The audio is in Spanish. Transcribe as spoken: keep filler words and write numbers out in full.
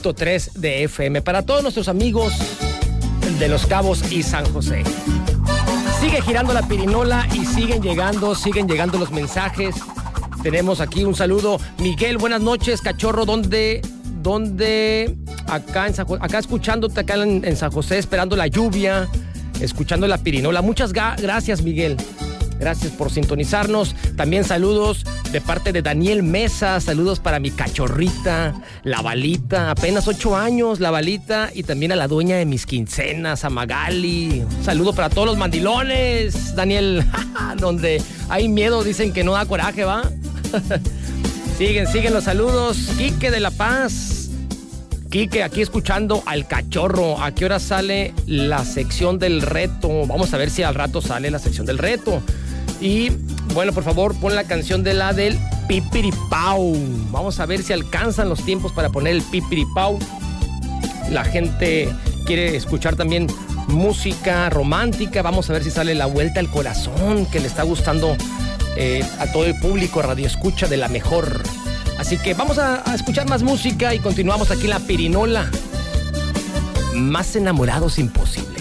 punto tres de F M. Para todos nuestros amigos de Los Cabos y San José. Sigue girando la pirinola y siguen llegando, siguen llegando los mensajes. Tenemos aquí un saludo. Miguel, buenas noches, cachorro. ¿Dónde, dónde? Acá, en San José, acá escuchándote acá en, en San José, esperando la lluvia, escuchando la pirinola. Muchas ga- gracias, Miguel. Gracias por sintonizarnos. También saludos de parte de Daniel Mesa. Saludos para mi cachorrita, la Balita. Apenas ocho años, la Balita. Y también a la dueña de mis quincenas, a Magali. Un saludo para todos los mandilones, Daniel. Donde hay miedo, dicen que no da coraje, ¿va? siguen, siguen los saludos. Quique de La Paz. Quique, aquí escuchando al cachorro. ¿A qué hora sale la sección del reto? Vamos a ver si al rato sale la sección del reto. Y, bueno, por favor, pon la canción de la del Pipiripau. Vamos a ver si alcanzan los tiempos para poner el Pipiripau. La gente quiere escuchar también música romántica. Vamos a ver si sale La Vuelta al Corazón, que le está gustando eh, a todo el público radio escucha de la mejor. Así que vamos a, a escuchar más música y continuamos aquí en la pirinola. Más enamorados imposible.